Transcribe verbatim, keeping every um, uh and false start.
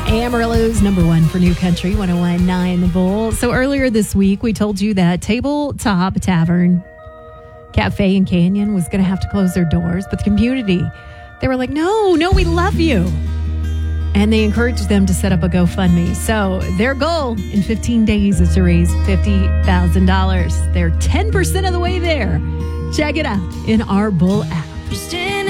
Amarillo's number one for New Country, one oh one point nine The Bull. So earlier this week, we told you that Tabletop Tavern, Cafe and Canyon was going to have to close their doors. But the community, they were like, no, no, we love you. And they encouraged them to set up a GoFundMe. So their goal in fifteen days is to raise fifty thousand dollars. They're ten percent of the way there. Check it out in our Bull app.